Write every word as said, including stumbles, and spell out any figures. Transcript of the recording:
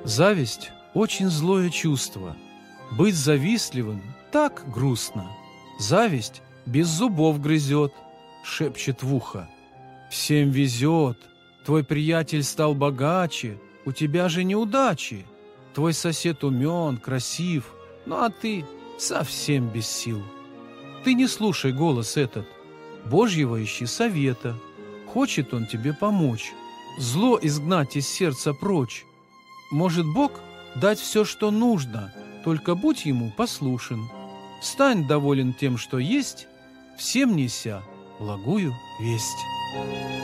Зависть – очень злое чувство. Быть завистливым так грустно. Зависть без зубов грызет, шепчет в ухо. Всем везет, твой приятель стал богаче, у тебя же неудачи. Твой сосед умен, красив, ну а ты совсем без сил. Ты не слушай голос этот, Божьего ищи совета. Хочет он тебе помочь, зло изгнать из сердца прочь. Может Бог дать все, что нужно, только будь ему послушен. Стань доволен тем, что есть, всем неся благую весть.